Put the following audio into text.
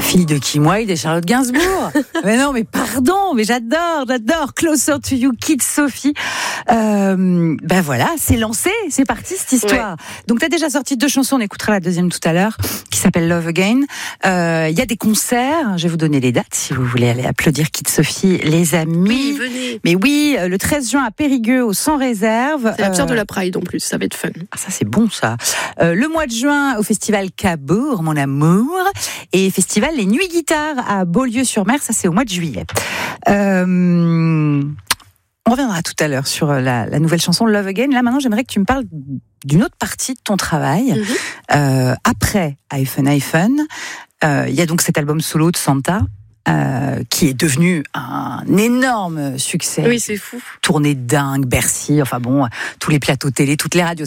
Fille de Kim Wilde et Charlotte Gainsbourg. Mais non, mais pardon, mais j'adore. Closer to You, Kid Sophie. Ben voilà, c'est lancé, c'est parti cette histoire. Ouais. Donc t'as déjà sorti 2 chansons, on écoutera la deuxième tout à l'heure, qui s'appelle Love Again. Il y a des concerts, je vais vous donner les dates si vous voulez aller applaudir Kid Sophie, les amis. Oui, venez. Mais oui, le 13 juin à Périgueux, au Sans Réserve. C'est la pierre de la Pride en plus, ça va être fun. Ah, ça c'est bon ça. Le mois de juin au festival Cabourg, mon amour, et festival Les Nuits Guitare à Beaulieu-sur-Mer, ça c'est au mois de juillet. On reviendra tout à l'heure sur la nouvelle chanson Love Again. Là maintenant j'aimerais que tu me parles d'une autre partie de ton travail. Après iPhone, il y a donc cet album solo de Santa. Qui est devenu un énorme succès. Oui, c'est fou. Tournée dingue, Bercy, enfin bon, tous les plateaux télé, toutes les radios.